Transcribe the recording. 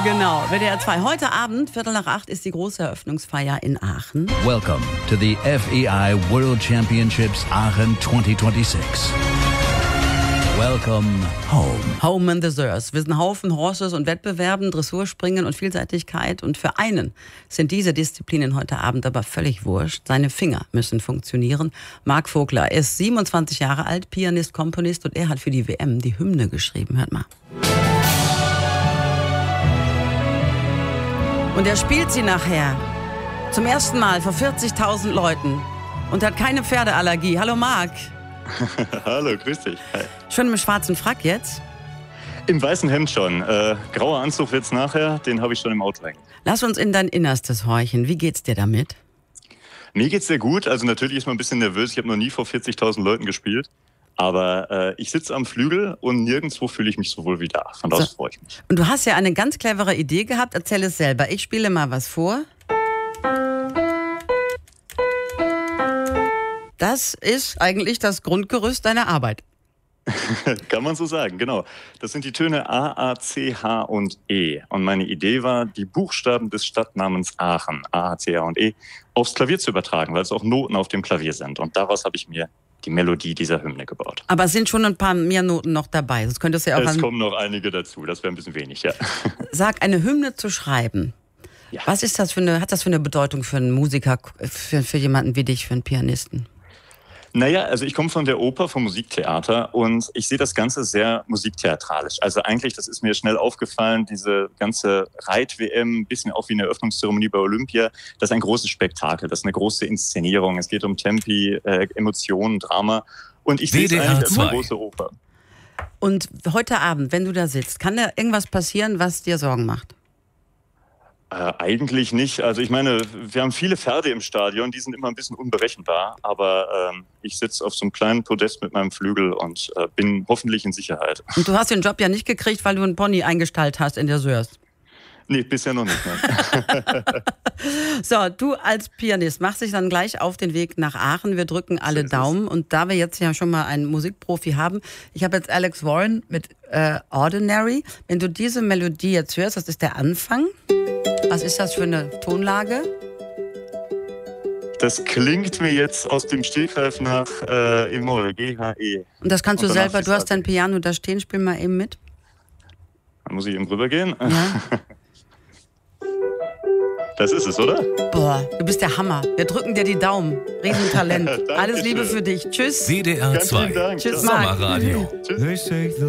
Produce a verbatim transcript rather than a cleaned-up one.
Genau, W D R zwei. Heute Abend, Viertel nach acht, ist die große Eröffnungsfeier in Aachen. Welcome to the F E I World Championships Aachen twenty twenty-six. Welcome home. Home in the Sörs. Wir sind Haufen Horses und Wettbewerben, Dressurspringen und Vielseitigkeit. Und für einen sind diese Disziplinen heute Abend aber völlig wurscht. Seine Finger müssen funktionieren. Marc Vogler ist siebenundzwanzig Jahre alt, Pianist, Komponist und er hat für die W M die Hymne geschrieben. Hört mal. Und er spielt sie nachher zum ersten Mal vor vierzigtausend Leuten und hat keine Pferdeallergie. Hallo Marc. Hallo, grüß dich. Hi. Schon im schwarzen Frack jetzt? Im weißen Hemd schon. Äh, grauer Anzug wird's nachher, den habe ich schon im Auto hängen. Lass uns in dein Innerstes horchen. Wie geht's dir damit? Mir geht's sehr gut. Also natürlich ist man ein bisschen nervös. Ich habe noch nie vor vierzigtausend Leuten gespielt. Aber äh, ich sitze am Flügel und nirgendwo fühle ich mich so wohl wie da. Von daher so. freue ich mich. Und du hast ja eine ganz clevere Idee gehabt. Erzähl es selber. Ich spiele mal was vor. Das ist eigentlich das Grundgerüst deiner Arbeit. Kann man so sagen, genau. Das sind die Töne A, A, C, H und E. Und meine Idee war, die Buchstaben des Stadtnamens Aachen, A, C, H und E, aufs Klavier zu übertragen, weil es auch Noten auf dem Klavier sind. Und daraus habe ich mir die Melodie dieser Hymne gebaut. Aber es sind schon ein paar mehr Noten noch dabei. Das könntest du ja auch es kommen noch einige dazu, das wäre ein bisschen wenig, ja. Sag, eine Hymne zu schreiben, ja. Was ist das für eine, hat das für eine Bedeutung für einen Musiker, für, für jemanden wie dich, für einen Pianisten? Naja, also ich komme von der Oper, vom Musiktheater und ich sehe das Ganze sehr musiktheatralisch. Also eigentlich, das ist mir schnell aufgefallen, diese ganze Reit-W M, ein bisschen auch wie eine Eröffnungszeremonie bei Olympia, das ist ein großes Spektakel, das ist eine große Inszenierung. Es geht um Tempi, äh, Emotionen, Drama und ich sehe es eigentlich als eine große Oper. Und heute Abend, wenn du da sitzt, kann da irgendwas passieren, was dir Sorgen macht? Äh, eigentlich nicht. Also ich meine, wir haben viele Pferde im Stadion, die sind immer ein bisschen unberechenbar, aber ähm, ich sitze auf so einem kleinen Podest mit meinem Flügel und äh, bin hoffentlich in Sicherheit. Und du hast den Job ja nicht gekriegt, weil du einen Pony eingestallt hast in der Sörs? Nee, bisher noch nicht. So, du als Pianist machst dich dann gleich auf den Weg nach Aachen. Wir drücken alle Daumen. Und da wir jetzt ja schon mal einen Musikprofi haben, ich habe jetzt Alex Warren mit äh, Ordinary. Wenn du diese Melodie jetzt hörst, das ist der Anfang. Was ist das für eine Tonlage? Das klingt mir jetzt aus dem Stegreif nach äh, E-Moll, G, H, E. Und das kannst Und du selber, du hast dein Piano da stehen, spiel mal eben mit. Dann muss ich eben rübergehen. Ja. Das ist es, oder? Boah, du bist der Hammer. Wir drücken dir die Daumen. Riesentalent. Alles Liebe für dich. Tschüss. W D R zwei. Tschüss, Marc. Sommerradio. Tschüss.